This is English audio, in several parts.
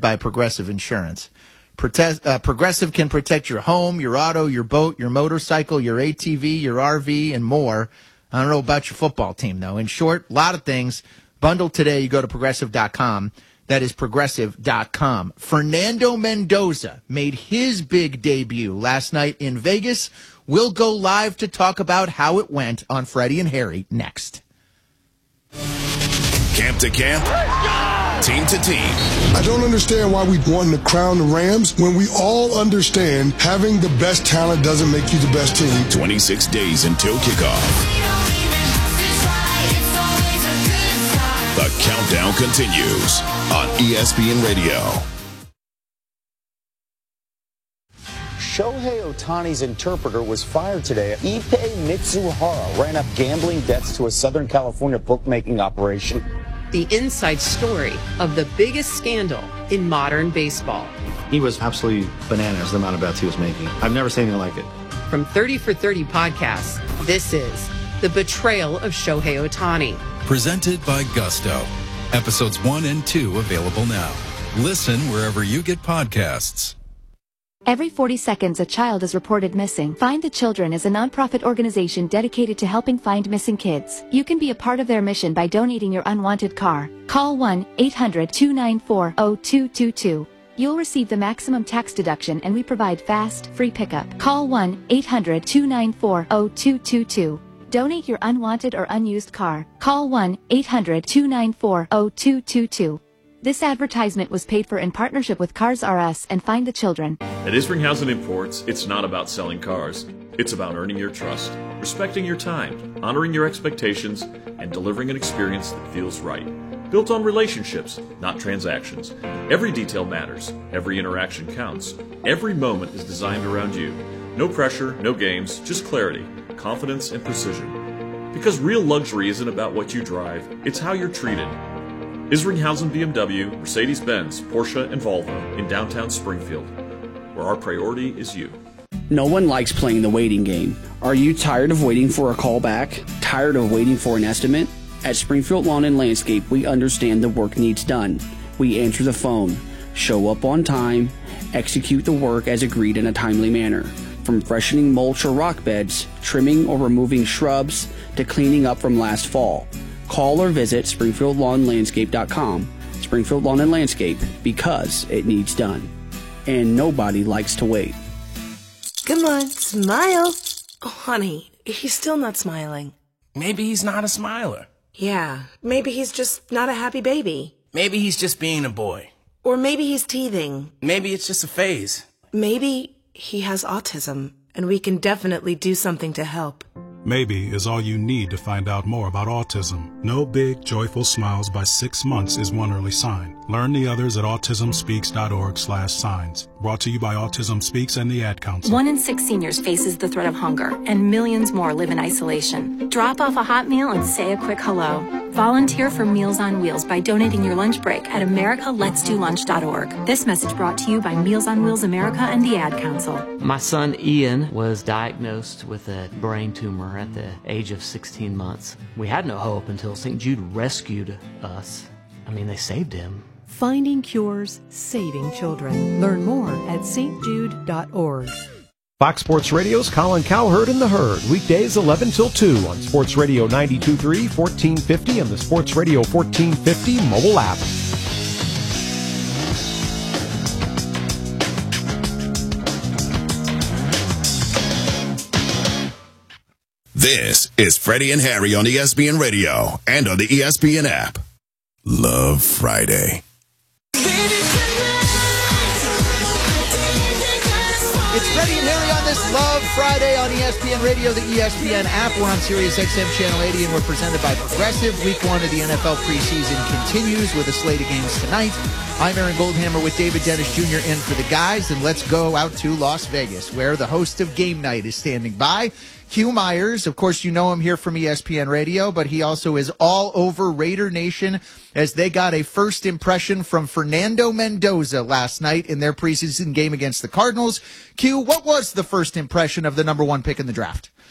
by Progressive Insurance. Progressive can protect your home, your auto, your boat, your motorcycle, your ATV, your RV, and more. I don't know about your football team, though. In short, a lot of things. Bundle today. You go to Progressive.com. That is Progressive.com. Fernando Mendoza made his big debut last night in Vegas. We'll go live to talk about how it went on Freddie and Harry next. Camp to camp, team to team. I don't understand why we want to crown the Rams when we all understand having the best talent doesn't make you the best team. 26 days until kickoff. The countdown continues on ESPN Radio. Shohei Ohtani's interpreter was fired today. Ippei Mitsuhara ran up gambling debts to a Southern California bookmaking operation. The inside story of the biggest scandal in modern baseball. He was absolutely bananas, the amount of bets he was making. I've never seen anything like it. From 30 for 30 podcasts, this is The Betrayal of Shohei Ohtani. Presented by Gusto. Episodes 1 and 2 available now. Listen wherever you get podcasts. Every 40 seconds, a child is reported missing. Find the Children is a nonprofit organization dedicated to helping find missing kids. You can be a part of their mission by donating your unwanted car. Call 1-800-294-0222. You'll receive the maximum tax deduction, and we provide fast, free pickup. Call 1-800-294-0222. Donate your unwanted or unused car. Call 1-800-294-0222. This advertisement was paid for in partnership with Cars R Us and Find the Children. At Isringhausen Imports, it's not about selling cars. It's about earning your trust, respecting your time, honoring your expectations, and delivering an experience that feels right. Built on relationships, not transactions. Every detail matters. Every interaction counts. Every moment is designed around you. No pressure, no games, just clarity, confidence, and precision. Because real luxury isn't about what you drive, it's how you're treated. Isringhausen BMW, Mercedes-Benz, Porsche, and Volvo in downtown Springfield, where our priority is you. No one likes playing the waiting game. Are you tired of waiting for a call back? Tired of waiting for an estimate? At Springfield Lawn and Landscape, we understand the work needs done. We answer the phone, show up on time, execute the work as agreed in a timely manner. From freshening mulch or rock beds, trimming or removing shrubs, to cleaning up from last fall. Call or visit SpringfieldLawnLandscape.com. Springfield Lawn and Landscape, because it needs done. And nobody likes to wait. Come on, smile. Oh, honey, he's still not smiling. Maybe he's not a smiler. Yeah, maybe he's just not a happy baby. Maybe he's just being a boy. Or maybe he's teething. Maybe it's just a phase. Maybe he has autism, and we can definitely do something to help. Maybe is all you need to find out more about autism. No big, joyful smiles by 6 months is one early sign. Learn the others at autismspeaks.org/signs. Brought to you by Autism Speaks and the Ad Council. 1 in 6 seniors faces the threat of hunger, and millions more live in isolation. Drop off a hot meal and say a quick hello. Volunteer for Meals on Wheels by donating your lunch break at americaletsdolunch.org. This message brought to you by Meals on Wheels America and the Ad Council. My son Ian was diagnosed with a brain tumor at the age of 16 months. We had no hope until St. Jude rescued us. I mean, they saved him. Finding cures, saving children. Learn more at stjude.org. Fox Sports Radio's Colin Cowherd and the Herd, weekdays 11 till 2 on Sports Radio 92.3, 1450, and the Sports Radio 1450 mobile app. This is Freddie and Harry on ESPN Radio and on the ESPN app. Love Friday. It's Freddie and Harry on this Love Friday on ESPN Radio, the ESPN app. We're on Sirius XM Channel 80, and we're presented by Progressive. Week 1 of the NFL preseason continues with a slate of games tonight. I'm Aaron Goldhammer with David Dennis Jr. in for the guys, and let's go out to Las Vegas, where the host of Game Night is standing by. Hugh Myers, of course, you know him here from ESPN Radio, but he also is all over Raider Nation as they got a first impression from Fernando Mendoza last night in their preseason game against the Cardinals. Q, what was the first impression of the number 1 pick in the draft?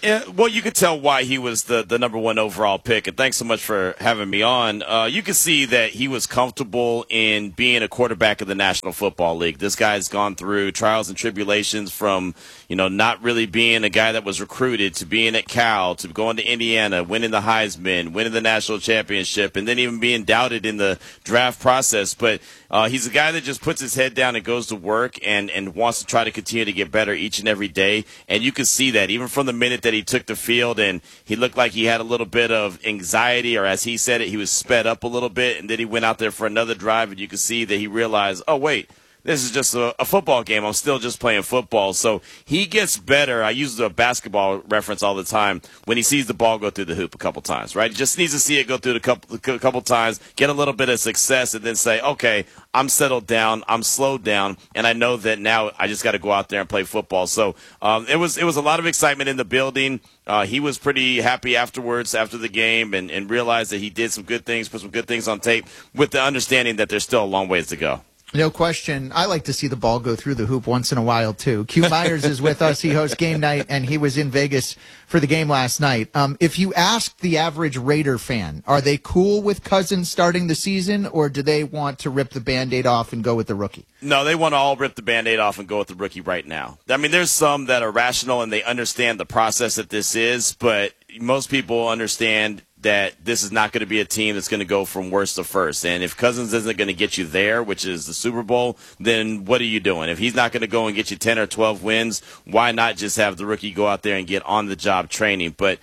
Yeah, well, you could tell why he was the number one overall pick, and thanks so much for having me on. You can see that he was comfortable in being a quarterback of the National Football League. This guy's gone through trials and tribulations from, not really being a guy that was recruited to being at Cal, to going to Indiana, winning the Heisman, winning the national championship, and then even being doubted in the draft process. But he's a guy that just puts his head down and goes to work and wants to try to continue to get better each and every day. And you can see that even from the minute that he took the field, and he looked like he had a little bit of anxiety, or as he said it, he was sped up a little bit, and then he went out there for another drive, and you could see that he realized, oh, wait, this is just a football game. I'm still just playing football. So he gets better. I use the basketball reference all the time when he sees the ball go through the hoop a couple times, right? He just needs to see it go through a couple times, get a little bit of success, and then say, okay, I'm settled down, I'm slowed down, and I know that now I just got to go out there and play football. So it was a lot of excitement in the building. He was pretty happy afterwards, after the game, and realized that he did some good things, put some good things on tape, with the understanding that there's still a long ways to go. No question. I like to see the ball go through the hoop once in a while, too. Q Myers is with us. He hosts Game Night, and he was in Vegas for the game last night. If you ask the average Raider fan, are they cool with Cousins starting the season, or do they want to rip the Band-Aid off and go with the rookie? No, they want to all rip the Band-Aid off and go with the rookie right now. I mean, there's some that are rational, and they understand the process that this is, but most people understand that this is not going to be a team that's going to go from worst to first. And if Cousins isn't going to get you there, which is the Super Bowl, then what are you doing? If he's not going to go and get you 10 or 12 wins, why not just have the rookie go out there and get on-the-job training? But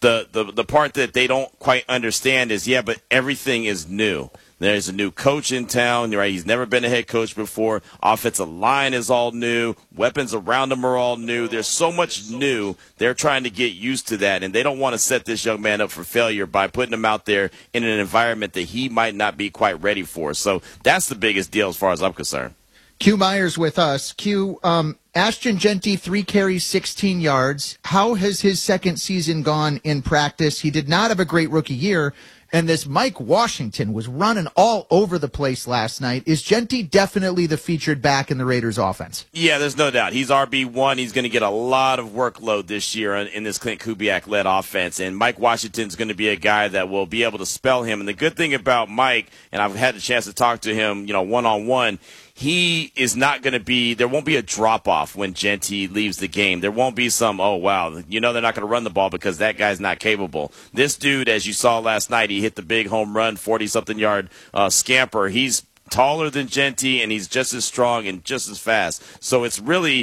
the part that they don't quite understand is, yeah, but everything is new. There's a new coach in town, right? He's never been a head coach before. Offensive line is all new. Weapons around him are all new. There's so much new. They're trying to get used to that, and they don't want to set this young man up for failure by putting him out there in an environment that he might not be quite ready for. So that's the biggest deal as far as I'm concerned. Q Myers with us. Q, Ashton Jeanty, 3 carries, 16 yards. How has his second season gone in practice? He did not have a great rookie year. And this Mike Washington was running all over the place last night. Is Jeanty definitely the featured back in the Raiders offense? Yeah, there's no doubt. He's RB1. He's going to get a lot of workload this year in this Clint Kubiak-led offense. And Mike Washington's going to be a guy that will be able to spell him. And the good thing about Mike, and I've had the chance to talk to him, one-on-one, he is not going to be – there won't be a drop-off when Jeanty leaves the game. There won't be some, oh, wow, they're not going to run the ball because that guy's not capable. This dude, as you saw last night, he hit the big home run, 40-something yard scamper. He's taller than Jeanty, and he's just as strong and just as fast. So it's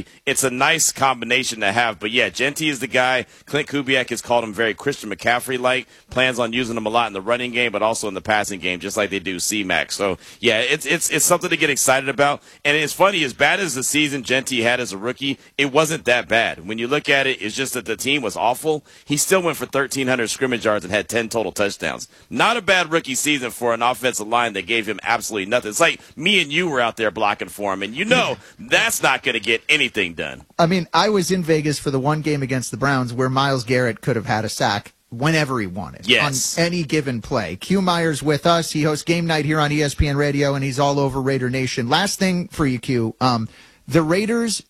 a nice combination to have. But, yeah, Jeanty is the guy. Clint Kubiak has called him very Christian McCaffrey-like, plans on using him a lot in the running game but also in the passing game, just like they do C-Mac. So, yeah, it's something to get excited about. And it's funny, as bad as the season Jeanty had as a rookie, it wasn't that bad. When you look at it, it's just that the team was awful. He still went for 1,300 scrimmage yards and had 10 total touchdowns. Not a bad rookie season for an offensive line that gave him absolutely nothing. It's like me and you were out there blocking for him, and that's not going to get anything done. I mean, I was in Vegas for the one game against the Browns where Myles Garrett could have had a sack whenever he wanted, yes, on any given play. Q Myers with us. He hosts Game Night here on ESPN Radio, and he's all over Raider Nation. Last thing for you, Q. The Raiders'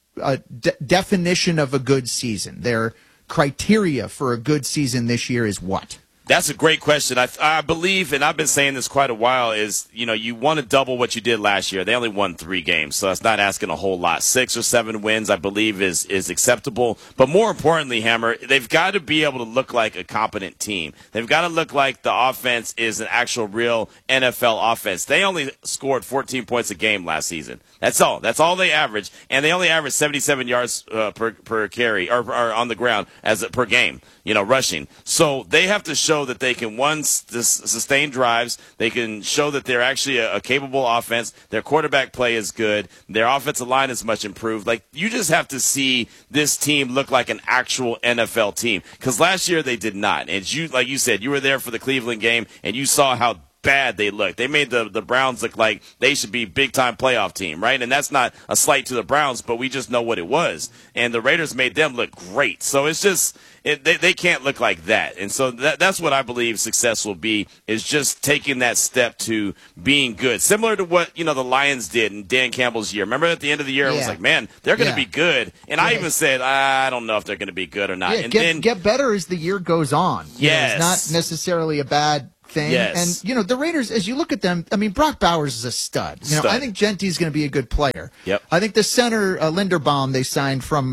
definition of a good season, their criteria for a good season this year is what? That's a great question. I believe, and I've been saying this quite a while, is, you want to double what you did last year. They only won 3 games, so that's not asking a whole lot. 6 or 7 wins, I believe, is acceptable. But more importantly, Hammer, they've got to be able to look like a competent team. They've got to look like the offense is an actual real NFL offense. They only scored 14 points a game last season. That's all. That's all they averaged, and they only averaged 77 yards per carry or on the ground per game, rushing. So they have to show that they can, one, sustain drives. They can show that they're actually a capable offense. Their quarterback play is good. Their offensive line is much improved. Like, you just have to see this team look like an actual NFL team, because last year they did not. And like you said, you were there for the Cleveland game, and you saw how bad they looked. They made the Browns look like they should be big-time playoff team, right? And that's not a slight to the Browns, but we just know what it was. And the Raiders made them look great. So it's just they can't look like that. And so that's what I believe success will be, is just taking that step to being good. Similar to what, the Lions did in Dan Campbell's year. Remember at the end of the year, it was like, man, they're going to be good. And I even said, I don't know if they're going to be good or not. Yeah, and then get better as the year goes on. Yes. It's not necessarily a bad thing. Yes. And, the Raiders, as you look at them, I mean, Brock Bowers is a stud. I think Genty's going to be a good player. Yep. I think the center, Linderbaum, they signed from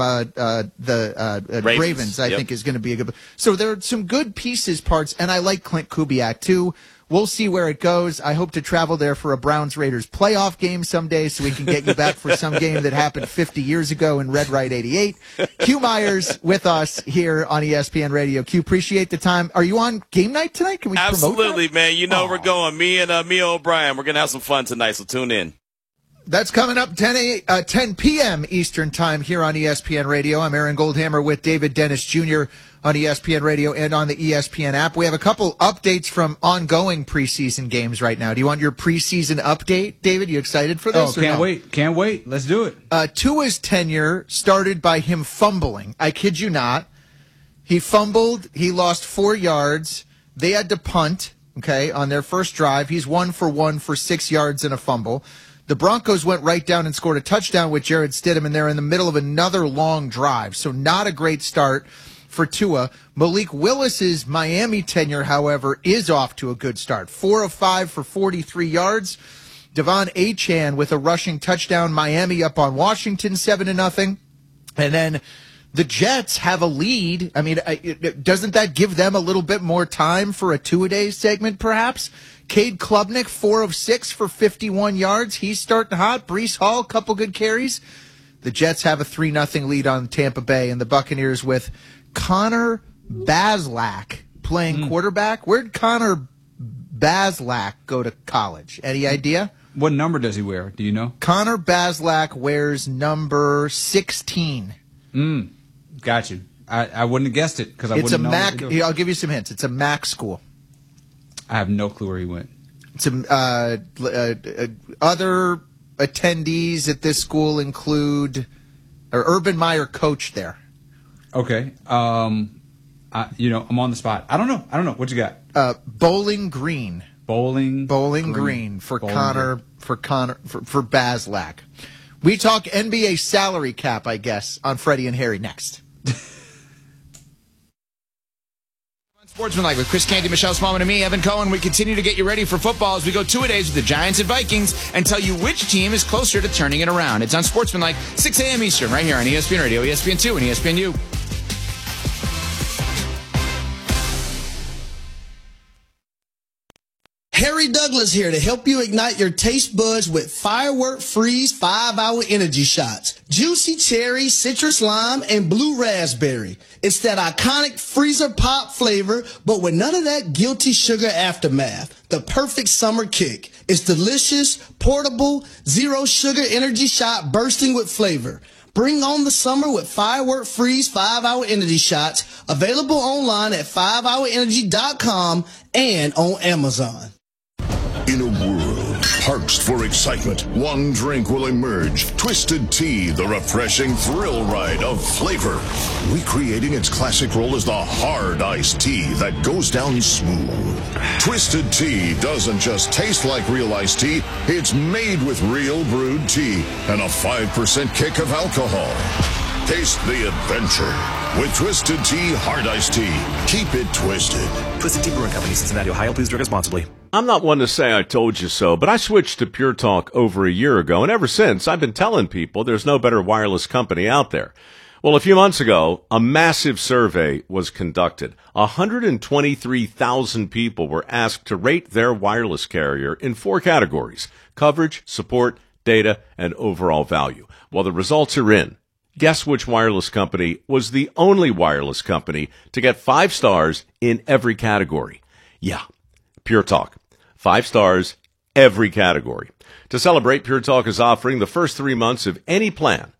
the Ravens, I think is going to be a good. So there are some good parts, and I like Clint Kubiak, too. We'll see where it goes. I hope to travel there for a Browns-Raiders playoff game someday so we can get you back for some game that happened 50 years ago in Red Right 88. Q Myers with us here on ESPN Radio. Q, appreciate the time. Are you on game night tonight? Can we promote that? Absolutely, man. We're going. Me and Mia O'Brien, we're going to have some fun tonight, so tune in. That's coming up 10 p.m. Eastern Time here on ESPN Radio. I'm Aaron Goldhammer with David Dennis Jr. on ESPN Radio and on the ESPN app. We have a couple updates from ongoing preseason games right now. Do you want your preseason update, David? You excited for this? Can't wait. Let's do it. Tua's tenure started by him fumbling. I kid you not. He fumbled. He lost 4 yards. They had to punt, on their first drive. He's 1 for 1 for 6 yards and a fumble. The Broncos went right down and scored a touchdown with Jarrett Stidham, and they're in the middle of another long drive. So not a great start for Tua. Malik Willis's Miami tenure, however, is off to a good start. 4 of 5 for 43 yards. Devon Achane with a rushing touchdown. Miami up on Washington 7-0. And then the Jets have a lead. I mean, doesn't that give them a little bit more time for a two-a-day segment, perhaps? Cade Klubnik, 4 of 6 for 51 yards. He's starting hot. Breece Hall, couple good carries. The Jets have a 3-0 lead on Tampa Bay, and the Buccaneers with Connor Bazelak playing quarterback. Where'd Connor Bazelak go to college? Any idea? What number does he wear? Do you know? Connor Bazelak wears number 16. Got you. I wouldn't have guessed it because I wouldn't know. It's a MAC. I'll give you some hints. It's a MAC school. I have no clue where he went. Some other attendees at this school include, Urban Meyer coached there. Okay. I'm on the spot. I don't know. What you got? Bowling Green. Bowling Green for Bazelak. We talk NBA salary cap, I guess, on Freddie and Harry next. Sportsmanlike with Chris Canty, Michelle Smallman, and me, Evan Cohen. We continue to get you ready for football as we go 2-a-days with the Giants and Vikings and tell you which team is closer to turning it around. It's on Sportsmanlike, 6 a.m. Eastern, right here on ESPN Radio, ESPN2, and ESPNU. Harry Douglas here to help you ignite your taste buds with Firework Freeze 5-Hour Energy Shots. Juicy cherry, citrus lime, and blue raspberry. It's that iconic freezer pop flavor, but with none of that guilty sugar aftermath. The perfect summer kick. It's delicious, portable, zero sugar energy shot bursting with flavor. Bring on the summer with Firework Freeze 5-Hour Energy Shots. Available online at 5hourenergy.com and on Amazon. In a world parched for excitement, one drink will emerge. Twisted Tea, the refreshing thrill ride of flavor. Recreating its classic role as the hard iced tea that goes down smooth. Twisted Tea doesn't just taste like real iced tea, it's made with real brewed tea and a 5% kick of alcohol. Taste the adventure with Twisted Tea Hard Iced Tea. Keep it twisted. Twisted Tea Brewing Company, Cincinnati, Ohio. Please drink responsibly. I'm not one to say I told you so, but I switched to Pure Talk over a year ago, and ever since, I've been telling people there's no better wireless company out there. Well, a few months ago, a massive survey was conducted. 123,000 people were asked to rate their wireless carrier in 4 categories: coverage, support, data, and overall value. Well, the results are in. Guess which wireless company was the only wireless company to get 5 stars in every category? Yeah, Pure Talk. 5 stars, every category. To celebrate, Pure Talk is offering the first 3 months of any plan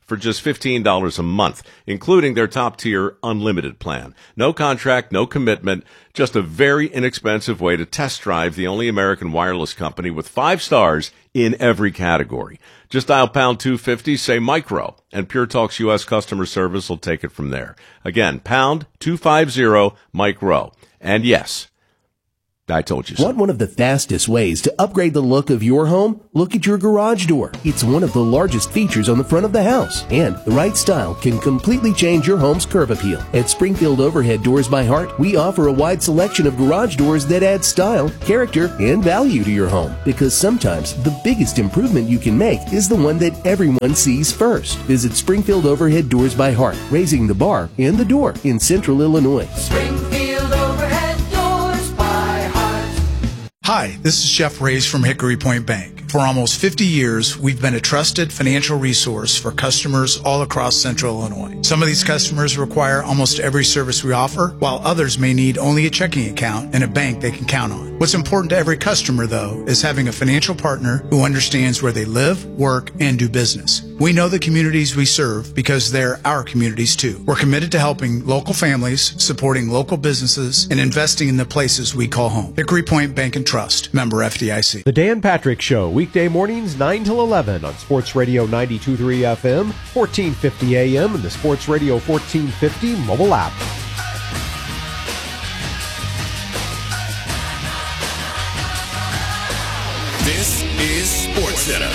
for just $15 a month, including their top-tier unlimited plan. No contract, no commitment, just a very inexpensive way to test drive the only American wireless company with 5 stars in every category. Just dial pound 250, say micro, and Pure Talk's U.S. customer service will take it from there. Again, pound 250 micro. And yes, I told you so. Want one of the fastest ways to upgrade the look of your home? Look at your garage door. It's one of the largest features on the front of the house, and the right style can completely change your home's curb appeal. At Springfield Overhead Doors by Heart, we offer a wide selection of garage doors that add style, character, and value to your home. Because sometimes the biggest improvement you can make is the one that everyone sees first. Visit Springfield Overhead Doors by Heart, raising the bar and the door in Central Illinois. Springfield Overhead Doors by Heart. Hi, this is Jeff Reyes from Hickory Point Bank. For almost 50 years, we've been a trusted financial resource for customers all across Central Illinois. Some of these customers require almost every service we offer, while others may need only a checking account and a bank they can count on. What's important to every customer, though, is having a financial partner who understands where they live, work, and do business. We know the communities we serve because they're our communities, too. We're committed to helping local families, supporting local businesses, and investing in the places we call home. Hickory Point Bank and Trust, member FDIC. The Dan Patrick Show, weekday mornings 9 till 11 on Sports Radio 92.3 FM, 1450 AM, and the Sports Radio 1450 mobile app. This is Sports Center.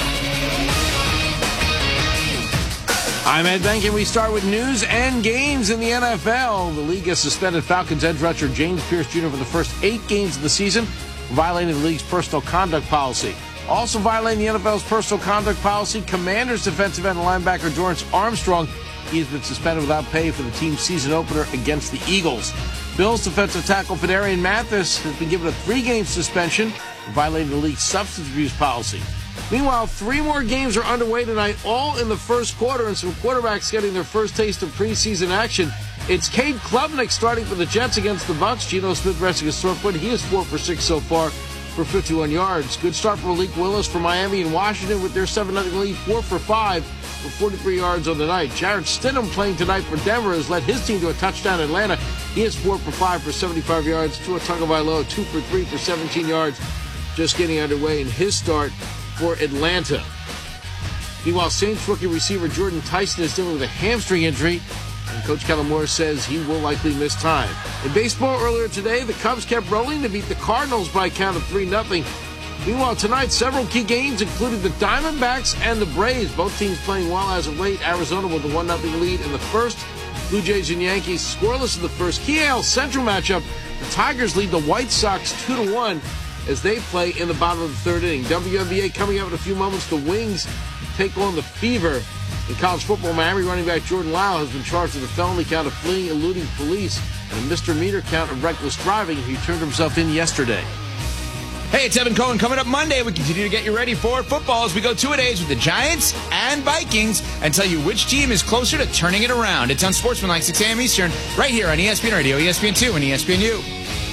I'm Ed Bank, and we start with news and games in the NFL. The league has suspended Falcons edge rusher James Pierce Jr. for the first 8 games of the season, violating the league's personal conduct policy. Also violating the NFL's personal conduct policy, Commanders defensive end linebacker Dorrance Armstrong. He has been suspended without pay for the team's season opener against the Eagles. Bills defensive tackle Phidarian Mathis has been given a 3-game suspension for violating the league's substance abuse policy. Meanwhile, 3 more games are underway tonight, all in the first quarter, and some quarterbacks getting their first taste of preseason action. It's Cade Klubnik starting for the Jets against the Bucs. Geno Smith resting his sore foot. He is 4 for 6 so far for 51 yards. Good start for Malik Willis for Miami and Washington with their 7-0 lead, 4 for 5 for 43 yards on the night. Jarrett Stidham playing tonight for Denver has led his team to a touchdown in Atlanta. He is 4 for 5 for 75 yards. Tua Tagovailoa 2 for 3 for 17 yards. Just getting underway in his start for Atlanta. Meanwhile, Saints rookie receiver Jordan Tyson is dealing with a hamstring injury, and Coach Kellen Moore says he will likely miss time. In baseball earlier today, the Cubs kept rolling to beat the Cardinals by a count of 3-0. Meanwhile, tonight, several key games included the Diamondbacks and the Braves. Both teams playing well as of late. Arizona with a 1-0 lead in the first. Blue Jays and Yankees scoreless in the first. Key AL Central matchup, the Tigers lead the White Sox 2-1 as they play in the bottom of the third inning. WNBA coming up in a few moments. The Wings take on the Fever. In college football, Miami running back Jordan Lyle has been charged with a felony count of fleeing, eluding police, and a misdemeanor count of reckless driving. He turned himself in yesterday. Hey, it's Evan Cohen. Coming up Monday, we continue to get you ready for football as we go 2-a-days with the Giants and Vikings and tell you which team is closer to turning it around. It's on Sportsmanlike, 6 a.m. Eastern, right here on ESPN Radio, ESPN2, and ESPNU.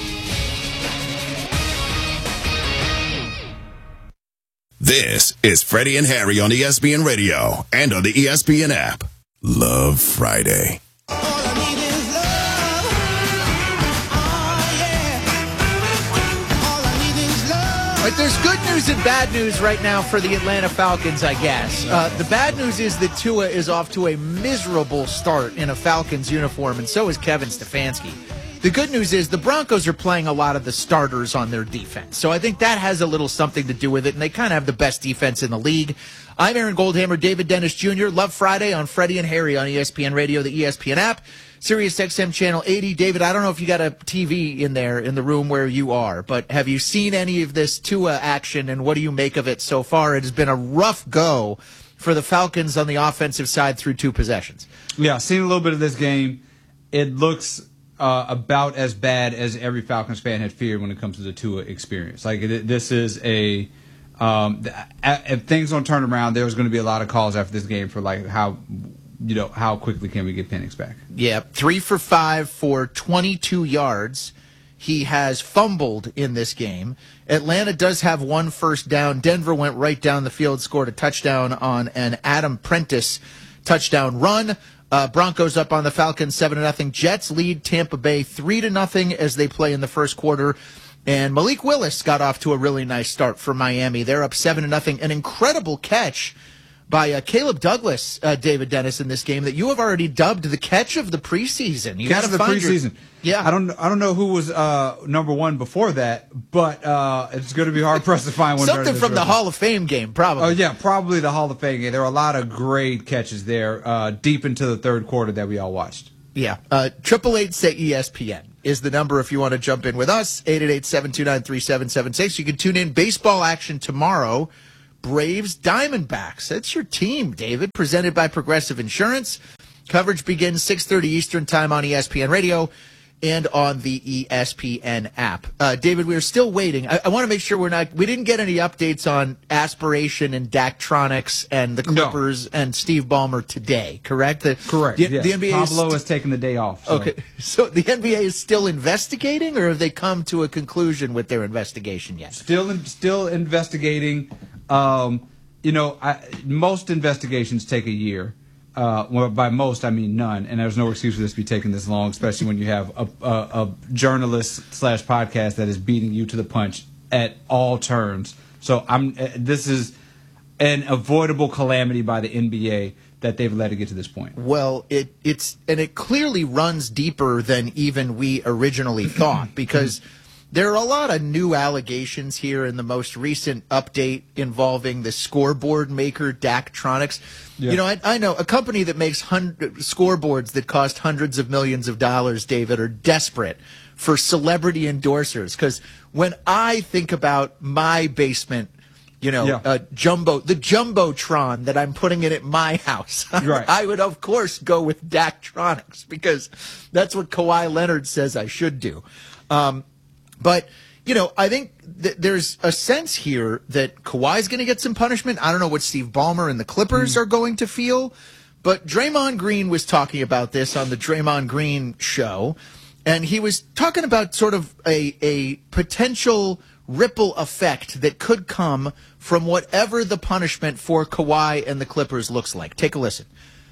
This is Freddie and Harry on ESPN Radio and on the ESPN app. Love Friday. Right, there's good news and bad news right now for the Atlanta Falcons, I guess. The bad news is that Tua is off to a miserable start in a Falcons uniform, and so is Kevin Stefanski. The good news is the Broncos are playing a lot of the starters on their defense. So I think that has a little something to do with it, and they kind of have the best defense in the league. I'm Aaron Goldhammer, David Dennis Jr. Love Friday on Freddie and Harry on ESPN Radio, the ESPN app, Sirius XM Channel 80. David, I don't know if you got a TV in there in the room where you are, but have you seen any of this Tua action, and what do you make of it so far? It has been a rough go for the Falcons on the offensive side through 2 possessions. Yeah, seen a little bit of this game. It looks about as bad as every Falcons fan had feared when it comes to the Tua experience. Like, this is a if things don't turn around, there's going to be a lot of calls after this game for like how quickly can we get Penix back? Yeah, 3 for 5 for 22 yards. He has fumbled in this game. Atlanta does have 1 first down. Denver went right down the field, scored a touchdown on an Adam Prentice touchdown run. Broncos up on the Falcons 7-0. Jets lead Tampa Bay 3-0 as they play in the first quarter. And Malik Willis got off to a really nice start for Miami. They're up 7-0. An incredible catch by Caleb Douglas, David Dennis, in this game that you have already dubbed the catch of the preseason. You Catch of the preseason. Yeah. I don't know who was number one before that, but it's going to be hard pressed to find one. Something from the Hall of Fame game, probably. Oh yeah, probably the Hall of Fame game. There were a lot of great catches there, deep into the third quarter that we all watched. Yeah. 888-SAY-ESPN is the number if you want to jump in with us. 888-729-3776. You can tune in. Baseball action tomorrow. Braves Diamondbacks. That's your team, David. Presented by Progressive Insurance. Coverage begins 6:30 Eastern Time on ESPN Radio and on the ESPN app. David, we are still waiting. I want to make sure we didn't get any updates on Aspiration and Daktronics and the Clippers and Steve Ballmer today, correct? Correct. The yes. NBA Pablo has taken the day off. So. Okay. So the NBA is still investigating, or have they come to a conclusion with their investigation yet? Still investigating. Most investigations take a year. Well, by most, I mean none, and there's no excuse for this to be taking this long, especially when you have a journalist/podcast that is beating you to the punch at all turns. So this is an avoidable calamity by the NBA that they've let it get to this point. Well, it clearly runs deeper than even we originally thought, because there are a lot of new allegations here in the most recent update involving the scoreboard maker Daktronics. Yeah. You know, I know a company that makes scoreboards that cost hundreds of millions of dollars, David, are desperate for celebrity endorsers. Because when I think about my basement, the Jumbotron that I'm putting in at my house, right. I would, of course, go with Daktronics because that's what Kawhi Leonard says I should do. But, I think there's a sense here that Kawhi's going to get some punishment. I don't know what Steve Ballmer and the Clippers are going to feel. But Draymond Green was talking about this on the Draymond Green show. And he was talking about sort of a potential ripple effect that could come from whatever the punishment for Kawhi and the Clippers looks like. Take a listen.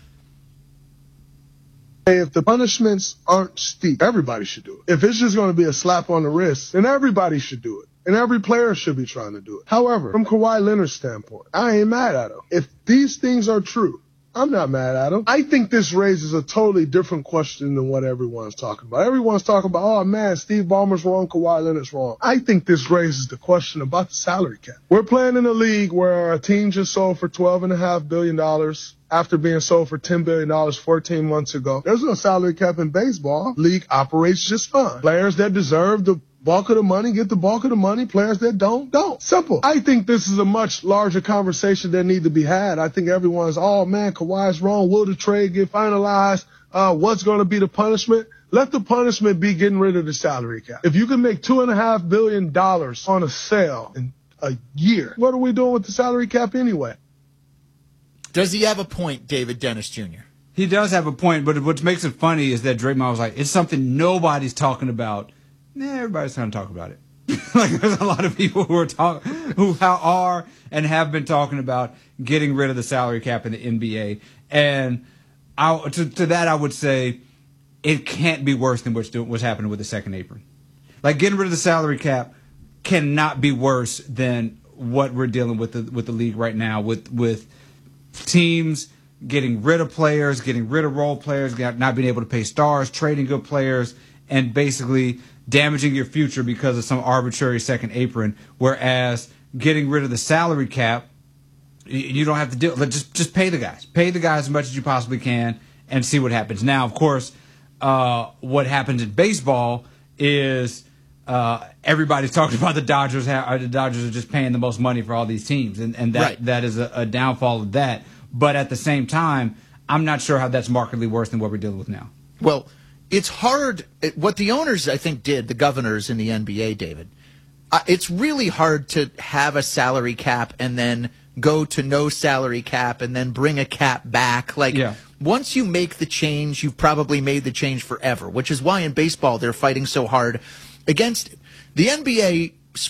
If the punishments aren't steep, everybody should do it. If it's just going to be a slap on the wrist, then everybody should do it. And every player should be trying to do it. However, from Kawhi Leonard's standpoint, I ain't mad at him. If these things are true, I'm not mad at him. I think this raises a totally different question than what everyone's talking about. Everyone's talking about, oh man, Steve Ballmer's wrong, Kawhi Leonard's wrong. I think this raises the question about the salary cap. We're playing in a league where a team just sold for $12.5 billion after being sold for $10 billion 14 months ago. There's no salary cap in baseball. League operates just fine. Players that deserve the bulk of the money get the bulk of the money. Players that don't. Simple. I think this is a much larger conversation that needs to be had. I think everyone's, oh man, Kawhi's wrong. Will the trade get finalized? What's going to be the punishment? Let the punishment be getting rid of the salary cap. If you can make $2.5 billion on a sale in a year, what are we doing with the salary cap anyway? Does he have a point, David Dennis Jr.? He does have a point, but what makes it funny is that Draymond was like, it's something nobody's talking about. Everybody's going to talk about it. Like, there's a lot of people who are and have been talking about getting rid of the salary cap in the NBA. And to that, I would say it can't be worse than what's happening with the second apron. Like, getting rid of the salary cap cannot be worse than what we're dealing with the league right now with teams getting rid of players, getting rid of role players, not being able to pay stars, trading good players, and basically damaging your future because of some arbitrary second apron. Whereas getting rid of the salary cap, you don't have to do it. Just pay the guys. Pay the guys as much as you possibly can and see what happens. Now, of course, what happens in baseball is everybody's talking about the Dodgers. The Dodgers are just paying the most money for all these teams, and that is a downfall of that. But at the same time, I'm not sure how that's markedly worse than what we're dealing with now. Well, it's hard. What the owners, I think, did, the governors in the NBA, David, it's really hard to have a salary cap and then go to no salary cap and then bring a cap back. Once you make the change, you've probably made the change forever, which is why in baseball they're fighting so hard against it. The NBA split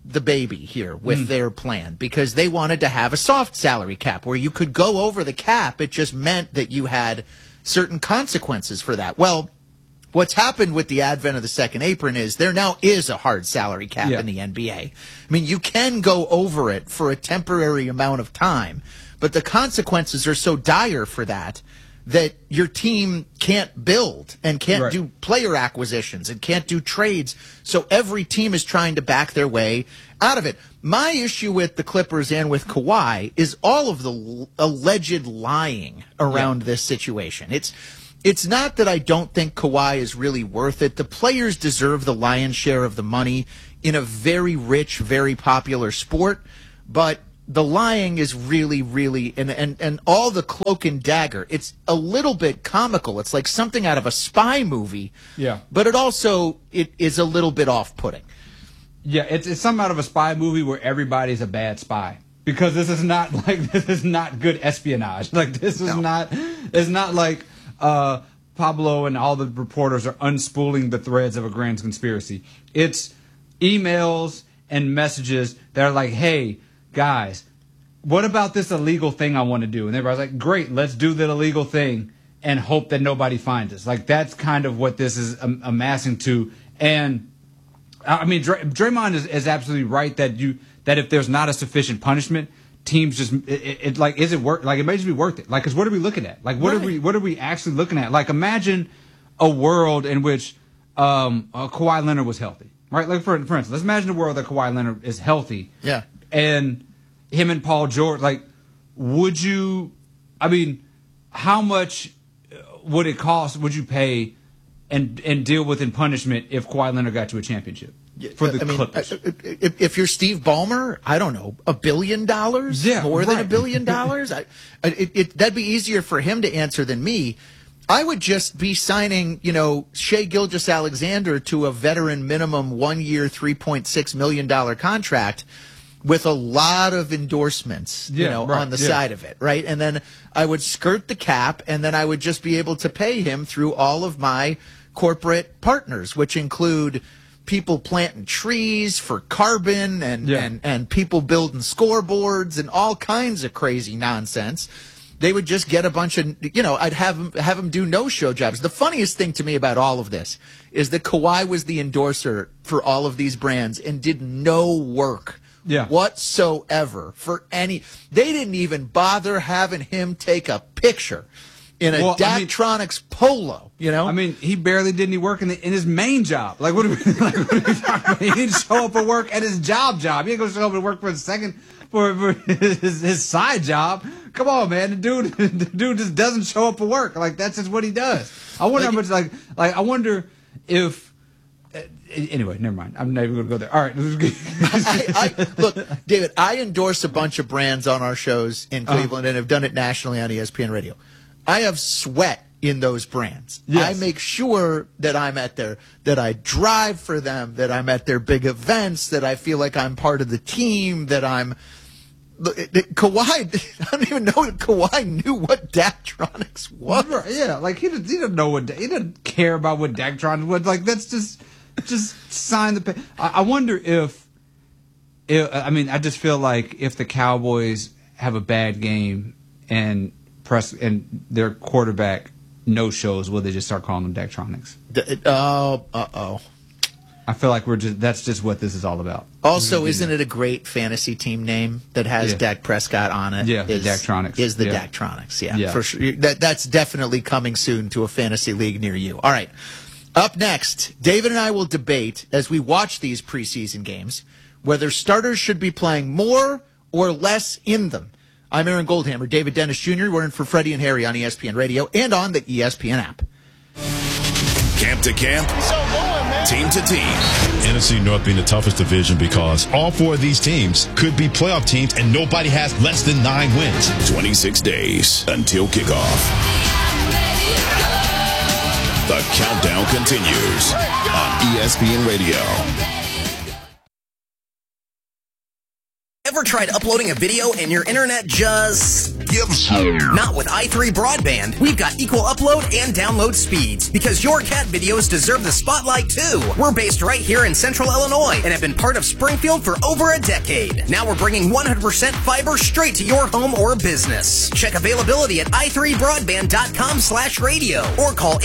the baby here with their plan because they wanted to have a soft salary cap where you could go over the cap. It just meant that you had certain consequences for that. Well, what's happened with the advent of the second apron is there now is a hard salary cap in the NBA. I mean, you can go over it for a temporary amount of time, but the consequences are so dire for that your team can't build and can't do player acquisitions and can't do trades. So every team is trying to back their way out of it. My issue with the Clippers and with Kawhi is all of the alleged lying around this situation. It's not that I don't think Kawhi is really worth it. The players deserve the lion's share of the money in a very rich, very popular sport, but the lying is really, really, and all the cloak and dagger, it's a little bit comical. It's like something out of a spy movie. Yeah. But it is a little bit off-putting. Yeah, it's something out of a spy movie where everybody's a bad spy. Because this is not good espionage. Like it's not like Pablo and all the reporters are unspooling the threads of a grand conspiracy. It's emails and messages that are like, hey, guys, what about this illegal thing I want to do? And everybody's like, great, let's do that illegal thing and hope that nobody finds us. Like, that's kind of what this is amassing to. And, I mean, Draymond is absolutely right that if there's not a sufficient punishment, teams just, is it worth, like, it may just be worth it. Like, because what are we looking at? Like, what are we actually looking at? Like, imagine a world in which Kawhi Leonard was healthy, right? Like, for instance, let's imagine a world that Kawhi Leonard is healthy. Yeah. And him and Paul George, like, how much would it cost, would you pay and deal with in punishment if Kawhi Leonard got you a championship for the Clippers? If you're Steve Ballmer, I don't know, $1 billion? Yeah, more than $1 billion? That'd be easier for him to answer than me. I would just be signing, Shai Gilgeous-Alexander to a veteran minimum 1 year, $3.6 million contract with a lot of endorsements, on the side of it, right? And then I would skirt the cap, and then I would just be able to pay him through all of my corporate partners, which include people planting trees for carbon and people building scoreboards and all kinds of crazy nonsense. They would just get a bunch of, I'd have them do no-show jobs. The funniest thing to me about all of this is that Kawhi was the endorser for all of these brands and did no work whatsoever for any. They didn't even bother having him take a picture in a Daktronics polo, I mean, he barely did any work in his main job. Like, what are we talking about? He didn't show up at work at his job. He didn't go show up at work for his side job. Come on, man. The dude just doesn't show up for work. Like, that's just what he does. I wonder how much, I wonder if. Anyway, never mind. I'm not even going to go there. All right. Look, David, I endorse a bunch of brands on our shows in Cleveland and have done it nationally on ESPN Radio. I have sweat in those brands. Yes. I make sure that I'm at that I drive for them, that I'm at their big events, that I feel like I'm part of the team, that I'm. Kawhi, I don't even know if Kawhi knew what Daktronics was. Yeah, like he didn't know he didn't care about what Daktronics was. Like, that's just sign the pay. I wonder if I just feel like if the Cowboys have a bad game and their quarterback no shows, will they just start calling them Daktronics? I feel like that's just what this is all about. Also, isn't it a great fantasy team name that has Dak Prescott on it? Yeah, Daktronics. Is the Daktronics, for sure. That's definitely coming soon to a fantasy league near you. All right. Up next, David and I will debate, as we watch these preseason games, whether starters should be playing more or less in them. I'm Aaron Goldhammer, David Dennis Jr. We're in for Freddie and Harry on ESPN Radio and on the ESPN app. Camp to camp, team to team. NFC North being the toughest division because all four of these teams could be playoff teams and nobody has less than 9 wins. 26 days until kickoff. The countdown continues on ESPN Radio. Ever tried uploading a video and your internet just gives up? Not with i3 Broadband. We've got equal upload and download speeds because your cat videos deserve the spotlight too. We're based right here in Central Illinois and have been part of Springfield for over a decade. Now we're bringing 100% fiber straight to your home or business. Check availability at i3broadband.com/radio or call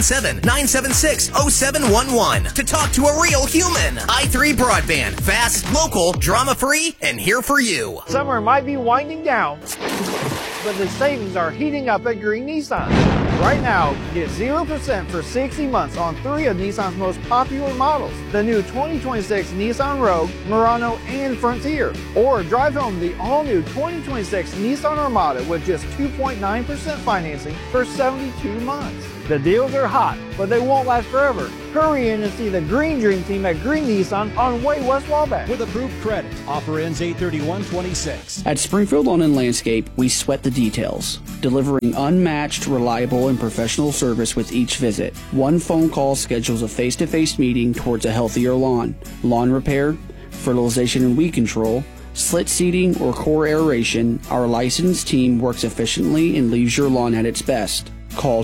877-976-0711 to talk to a real human. i3 Broadband. Fast, local, drama-free, and here for you. Summer might be winding down, but the savings are heating up at Green Nissan. Right now, get 0% for 60 months on 3 of Nissan's most popular models. The new 2026 Nissan Rogue, Murano, and Frontier. Or drive home the all-new 2026 Nissan Armada with just 2.9% financing for 72 months. The deals are hot, but they won't last forever. Hurry in and see the Green Dream Team at Green Nissan on Way West Wabash. With approved credit. Offer ends 8/31/26. At Springfield Lawn and Landscape, we sweat the details, delivering unmatched, reliable, and professional service with each visit. One phone call schedules a face-to-face meeting towards a healthier lawn. Lawn repair, fertilization and weed control, slit seeding, or core aeration, our licensed team works efficiently and leaves your lawn at its best. Call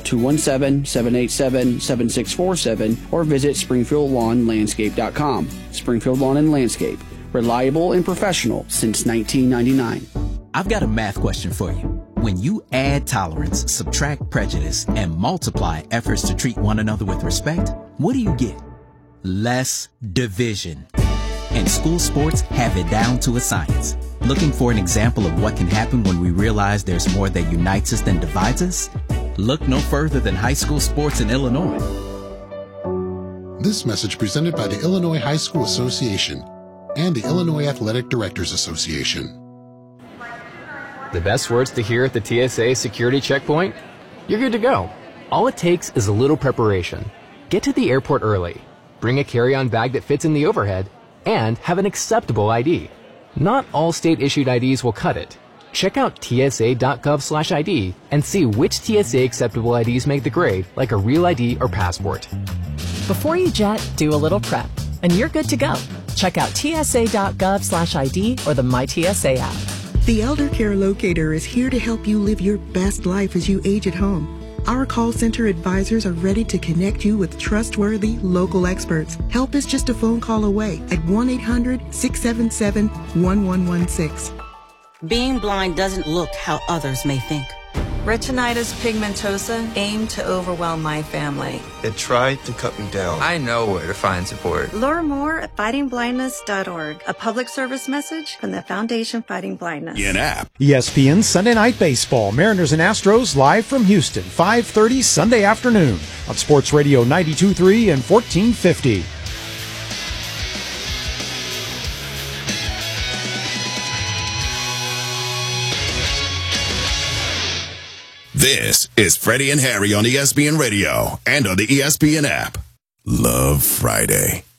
217-787-7647 or visit SpringfieldLawnLandscape.com. Springfield Lawn and Landscape. Reliable and professional since 1999. I've got a math question for you. When you add tolerance, subtract prejudice, and multiply efforts to treat one another with respect, what do you get? Less division. And school sports have it down to a science. Looking for an example of what can happen when we realize there's more that unites us than divides us? Look no further than high school sports in Illinois. This message presented by the Illinois High School Association and the Illinois Athletic Directors Association. The best words to hear at the TSA security checkpoint? You're good to go. All it takes is a little preparation. Get to the airport early, bring a carry-on bag that fits in the overhead, and have an acceptable ID. Not all state-issued IDs will cut it. Check out tsa.gov/ID and see which TSA acceptable IDs make the grade, like a real ID or passport. Before you jet, do a little prep, and you're good to go. Check out tsa.gov/ID or the MyTSA app. The Elder Care Locator is here to help you live your best life as you age at home. Our call center advisors are ready to connect you with trustworthy local experts. Help is just a phone call away at 1-800-677-1116. Being blind doesn't look how others may think. Retinitis pigmentosa aimed to overwhelm my family. It tried to cut me down. I know where to find support. Learn more at fightingblindness.org. A public service message from the Foundation Fighting Blindness. In-app. ESPN Sunday Night Baseball. Mariners and Astros live from Houston. 5:30 Sunday afternoon on Sports Radio 92.3 and 1450. This is Freddie and Harry on ESPN Radio and on the ESPN app. Love Friday.